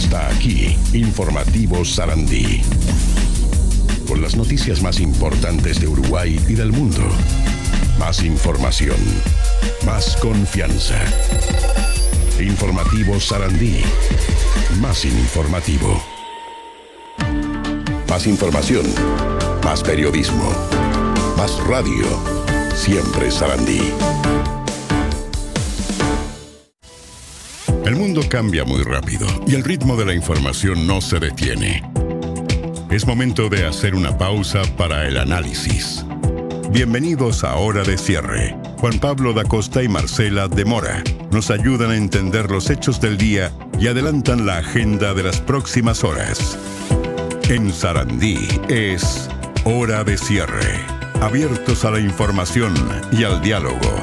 está aquí, Informativo Sarandí. Con las noticias más importantes de Uruguay y del mundo. Más información, más confianza. Informativo Sarandí. Más informativo. Más información, más periodismo, más radio. Siempre Sarandí. El mundo cambia muy rápido y el ritmo de la información no se detiene. Es momento de hacer una pausa para el análisis. Bienvenidos a Hora de Cierre. Juan Pablo da Costa y Marcela de Mora nos ayudan a entender los hechos del día y adelantan la agenda de las próximas horas. En Sarandí es Hora de Cierre. Abiertos a la información y al diálogo.